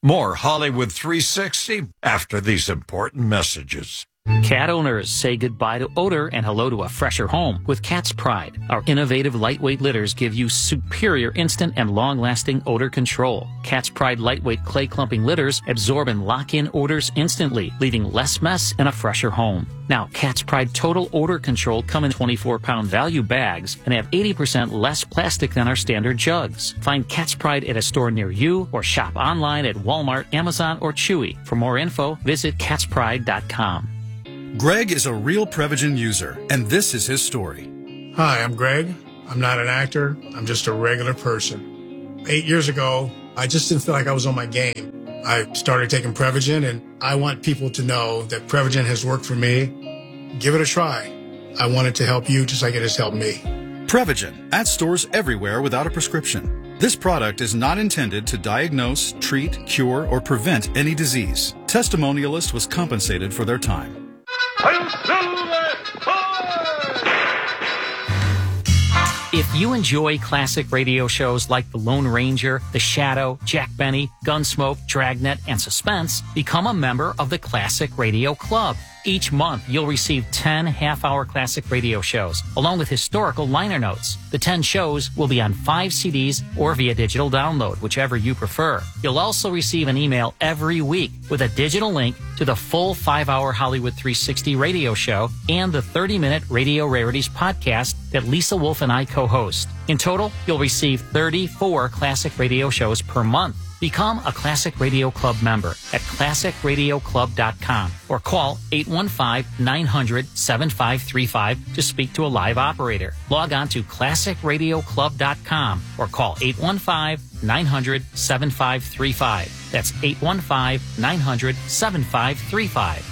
More Hollywood 360 after these important messages. Cat owners say goodbye to odor and hello to a fresher home with Cat's Pride. Our innovative lightweight litters give you superior instant and long-lasting odor control. Cat's Pride lightweight clay clumping litters absorb and lock in odors instantly, leaving less mess and a fresher home. Now, Cat's Pride Total Odor Control come in 24-pound value bags and have 80% less plastic than our standard jugs. Find Cat's Pride at a store near you or shop online at Walmart, Amazon, or Chewy. For more info, visit catspride.com. Greg is a real Prevagen user, and this is his story. Hi, I'm Greg. I'm not an actor. I'm just a regular person. 8 years ago, I just didn't feel like I was on my game. I started taking Prevagen, and I want people to know that Prevagen has worked for me. Give it a try. I want it to help you just like it has helped me. Prevagen, at stores everywhere without a prescription. This product is not intended to diagnose, treat, cure, or prevent any disease. Testimonialist was compensated for their time. If you enjoy classic radio shows like The Lone Ranger, The Shadow, Jack Benny, Gunsmoke, Dragnet, and Suspense, become a member of the Classic Radio Club. Each month, you'll receive 10 half-hour classic radio shows, along with historical liner notes. The 10 shows will be on 5 CDs or via digital download, whichever you prefer. You'll also receive an email every week with a digital link to the full 5-hour Hollywood 360 radio show and the 30-minute Radio Rarities podcast that Lisa Wolf and I co-host. In total, you'll receive 34 classic radio shows per month. Become a Classic Radio Club member at classicradioclub.com or call 815-900-7535 to speak to a live operator. Log on to classicradioclub.com or call 815-900-7535. That's 815-900-7535.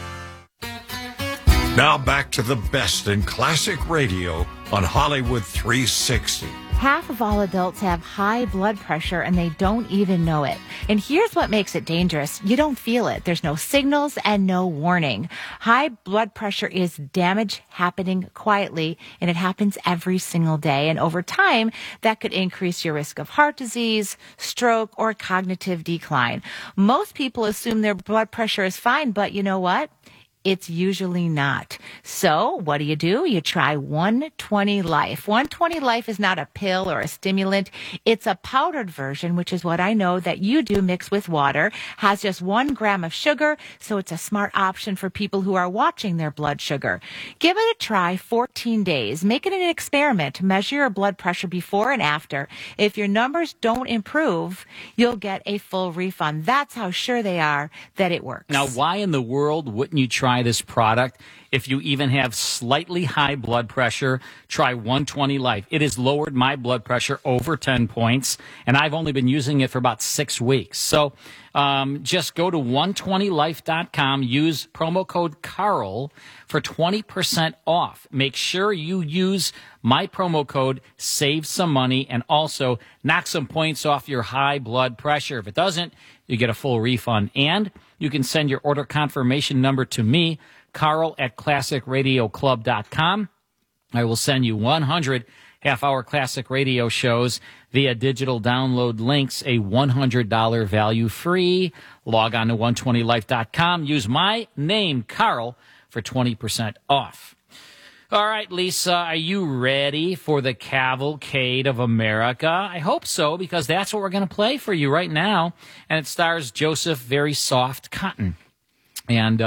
Now back to the best in classic radio on Hollywood 360. Half of all adults have high blood pressure and they don't even know it. And here's what makes it dangerous. You don't feel it. There's no signals and no warning. High blood pressure is damage happening quietly, and it happens every single day. And over time, that could increase your risk of heart disease, stroke, or cognitive decline. Most people assume their blood pressure is fine, but you know what? It's usually not. So what do? You try 120 Life. 120 Life is not a pill or a stimulant. It's a powdered version, which is what I know that you do mix with water. Has just 1 gram of sugar, so it's a smart option for people who are watching their blood sugar. Give it a try 14 days. Make it an experiment. Measure your blood pressure before and after. If your numbers don't improve, you'll get a full refund. That's how sure they are that it works. Now, why in the world wouldn't you try this product? If you even have slightly high blood pressure, try 120 Life. It has lowered my blood pressure over 10 points, and I've only been using it for about 6 weeks. So just go to 120life.com, use promo code Carl for 20% off. Make sure you use my promo code, save some money, and also knock some points off your high blood pressure. If it doesn't, you get a full refund. And you can send your order confirmation number to me, Carl at classicradioclub.com. I will send you 100 half-hour classic radio shows via digital download links, a $100 value free. Log on to 120life.com. Use my name, Carl, for 20% off. All right, Lisa, are you ready for the Cavalcade of America? I hope so, because that's what we're going to play for you right now. And it stars Joseph Very Soft Cotton. And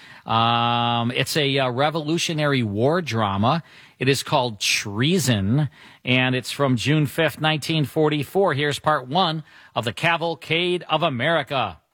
it's a Revolutionary War drama. It is called Treason, and it's from June 5th, 1944. Here's part 1 of the Cavalcade of America.